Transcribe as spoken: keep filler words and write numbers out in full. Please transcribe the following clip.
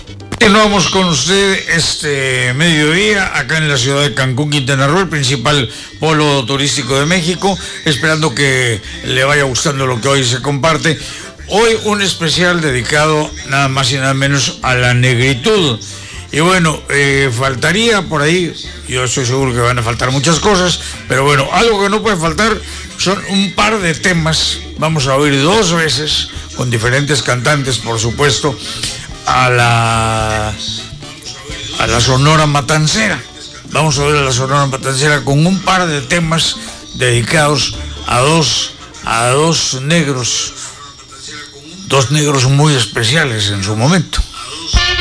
Continuamos con usted este mediodía acá en la ciudad de Cancún, Quintana Roo, el principal polo turístico de México, esperando que le vaya gustando lo que hoy se comparte. Hoy un especial dedicado nada más y nada menos a la negritud. Y bueno, eh, faltaría por ahí, yo estoy seguro que van a faltar muchas cosas, pero bueno, algo que no puede faltar son un par de temas. Vamos a oír dos veces, con diferentes cantantes, por supuesto, a la, a la Sonora Matancera. Vamos a ver a la Sonora Matancera con un par de temas dedicados a dos, a dos negros, dos negros muy especiales en su momento.